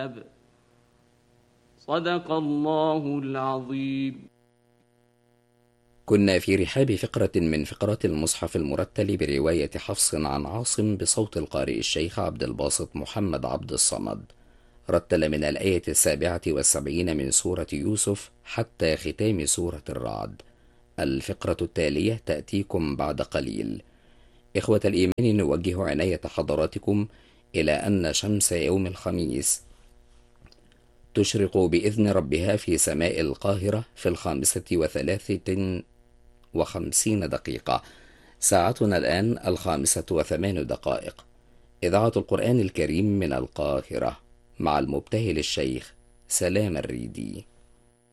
الكتاب. صدق الله العظيم. كنا في رحاب فقرة من فقرات المصحف المرتل برواية حفص عن عاصم بصوت القارئ الشيخ عبد الباسط محمد عبد الصمد. رتل من الآية 77 من سورة يوسف حتى ختام سورة الرعد. الفقرة التالية تأتيكم بعد قليل. إخوة الإيمان، نوجه عناية حضراتكم إلى أن شمس يوم الخميس تشرق بإذن ربها في سماء القاهرة في 5:53 ساعتنا الآن 5:08. إذاعة القرآن الكريم من القاهرة، مع المبتهل الشيخ سلام الريدي.